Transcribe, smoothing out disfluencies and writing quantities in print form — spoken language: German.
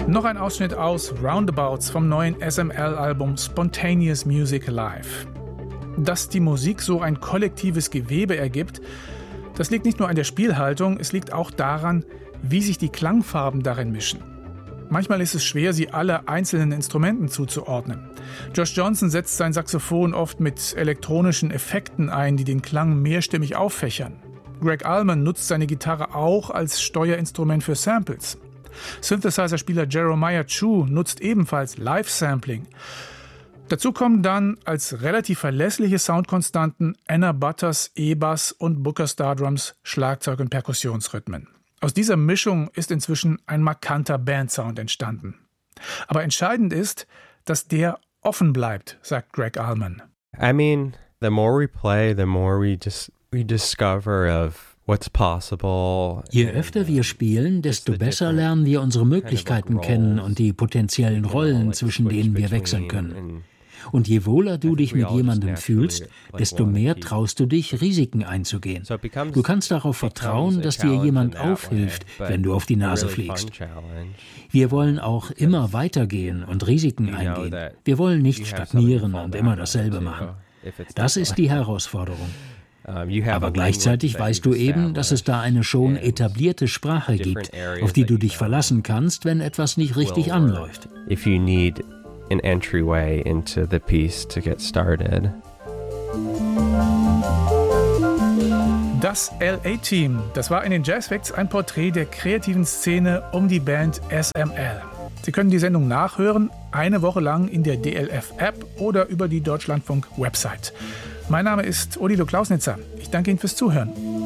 Noch ein Ausschnitt aus Roundabouts vom neuen SML-Album Spontaneous Music Live. Dass die Musik so ein kollektives Gewebe ergibt, das liegt nicht nur an der Spielhaltung, es liegt auch daran, wie sich die Klangfarben darin mischen. Manchmal ist es schwer, sie alle einzelnen Instrumenten zuzuordnen. Josh Johnson setzt sein Saxophon oft mit elektronischen Effekten ein, die den Klang mehrstimmig auffächern. Greg Allman nutzt seine Gitarre auch als Steuerinstrument für Samples. Synthesizer-Spieler Jeremiah Chu nutzt ebenfalls Live-Sampling. Dazu kommen dann als relativ verlässliche Soundkonstanten Anna Butters E-Bass und Booker Stardrums Schlagzeug- und Perkussionsrhythmen. Aus dieser Mischung ist inzwischen ein markanter Bandsound entstanden. Aber entscheidend ist, dass der offen bleibt, sagt Greg Allman. I mean, the more we play, the more we discover of what's possible. Je öfter wir spielen, desto besser lernen wir unsere Möglichkeiten kennen und die potenziellen Rollen, zwischen denen wir wechseln können. Und je wohler du dich mit jemandem fühlst, desto mehr traust du dich, Risiken einzugehen. Du kannst darauf vertrauen, dass dir jemand aufhilft, wenn du auf die Nase fliegst. Wir wollen auch immer weitergehen und Risiken eingehen. Wir wollen nicht stagnieren und immer dasselbe machen. Das ist die Herausforderung. Aber gleichzeitig weißt du eben, dass es da eine schon etablierte Sprache gibt, auf die du dich verlassen kannst, wenn etwas nicht richtig anläuft. An entryway into the piece to get started. Das LA-Team, das war in den Jazz Facts ein Porträt der kreativen Szene um die Band SML. Sie können die Sendung nachhören, eine Woche lang in der DLF-App oder über die Deutschlandfunk-Website. Mein Name ist Odilo Klausnitzer. Ich danke Ihnen fürs Zuhören.